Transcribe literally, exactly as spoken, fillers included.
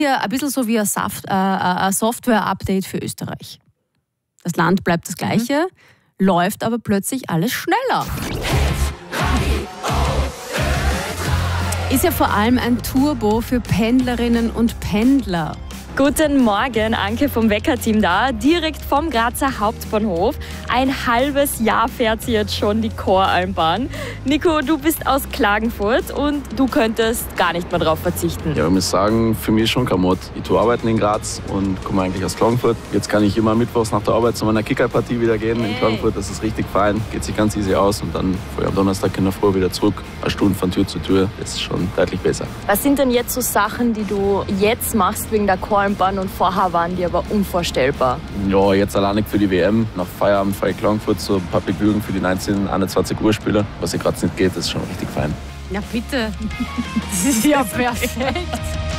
Hier ein bisschen so wie ein, Saft, äh, ein Software-Update für Österreich. Das Land bleibt das Gleiche, mhm. läuft aber plötzlich alles schneller. Ist ja vor allem ein Turbo für Pendlerinnen und Pendler. Guten Morgen, Anke vom Wecker-Team da, direkt vom Grazer Hauptbahnhof. Ein halbes Jahr fährt sie jetzt schon die Choralmbahn. Nico, du bist aus Klagenfurt und du könntest gar nicht mehr drauf verzichten. Ja, ich muss sagen, für mich ist schon kein Mod. Ich tue arbeiten in Graz und komme eigentlich aus Klagenfurt. Jetzt kann ich immer mittwochs nach der Arbeit zu meiner Kickerpartie wieder gehen hey. in Klagenfurt. Das ist richtig fein, geht sich ganz easy aus und dann fahre ich am Donnerstag in der Früh wieder zurück. Eine Stunde von Tür zu Tür, das ist schon deutlich besser. Was sind denn jetzt so Sachen, die du jetzt machst wegen der Choralmbahn? Und vorher waren die aber unvorstellbar. Ja, jetzt alleinig für die W M. Nach Feierabend fahre ich Klagenfurt zu Public Viewing für die neunzehn, einundzwanzig Uhr Spiele. Was hier gerade nicht geht, ist schon richtig fein. Ja, bitte. Das ist ja perfekt.